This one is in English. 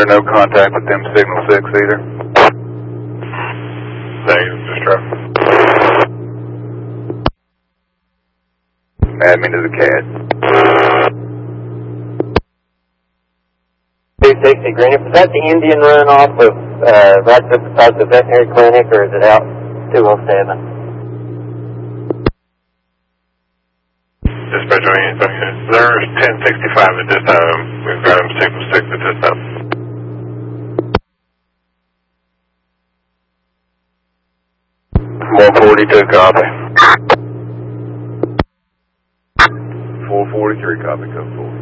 Commander, no contact with them signal 6 either. Negative, just drop. Admin to the CAD. 260 Greenup. Is that the Indian run off of right just beside the veterinary clinic, or is it out 207? Dispatch on anything. There's 1065 at this time. We've got him signal 6 at this time. $142, copy. 443, copy, code 4.